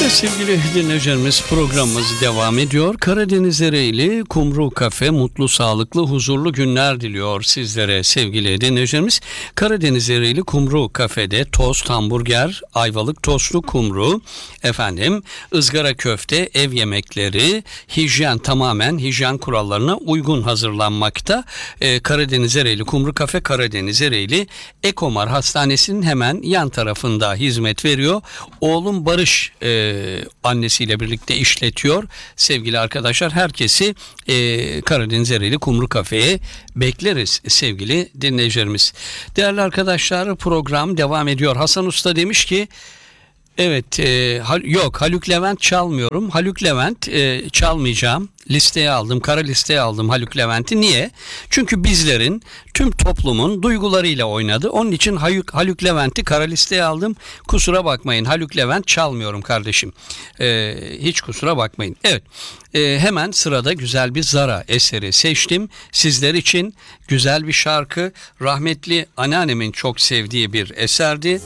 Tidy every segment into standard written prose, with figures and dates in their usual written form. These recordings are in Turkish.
Sevgili dinleyicilerimiz, programımız devam ediyor. Karadeniz Ereğli Kumru Kafe mutlu, sağlıklı, huzurlu günler diliyor sizlere sevgili dinleyicilerimiz. Karadeniz Ereğli Kumru Kafe'de tost, hamburger, ayvalık tostlu kumru, ızgara köfte, ev yemekleri, tamamen hijyen kurallarına uygun hazırlanmakta. Karadeniz Ereğli Kumru Kafe, Karadeniz Ereğli Ekomar Hastanesi'nin hemen yan tarafında hizmet veriyor. Oğlum Barış annesiyle birlikte işletiyor. Sevgili arkadaşlar, herkesi Karadeniz Ereğli Kumru Kafe'ye bekleriz sevgili dinleyicilerimiz. Değerli arkadaşlar, program devam ediyor. Hasan Usta demiş ki evet, yok Haluk Levent çalmıyorum. Haluk Levent çalmayacağım. Listeye aldım, kara listeye aldım Haluk Levent'i. Niye? Çünkü bizlerin, tüm toplumun duygularıyla oynadı. Onun için Haluk Levent'i kara listeye aldım. Kusura bakmayın, Haluk Levent çalmıyorum kardeşim. Hiç kusura bakmayın. Evet, hemen sırada güzel bir Zara eseri seçtim. Sizler için güzel bir şarkı. Rahmetli anneannemin çok sevdiği bir eserdi.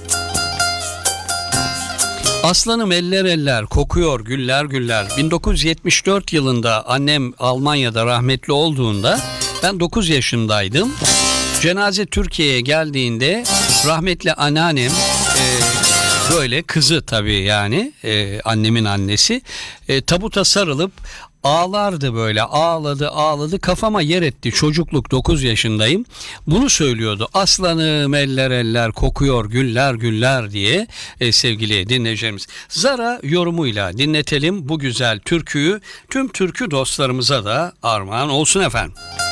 Aslanım eller eller, kokuyor güller güller. 1974 yılında annem Almanya'da rahmetli olduğunda ben 9 yaşındaydım. Cenaze Türkiye'ye geldiğinde rahmetli anneannem, böyle kızı tabii yani, annemin annesi, tabuta sarılıp ağlardı, böyle ağladı, kafama yer etti. Çocukluk, 9 yaşındayım. Bunu söylüyordu. Aslanım eller eller, kokuyor güller güller diye sevgili dinleyicilerimiz. Zara yorumuyla dinletelim bu güzel türküyü. Tüm türkü dostlarımıza da armağan olsun efendim.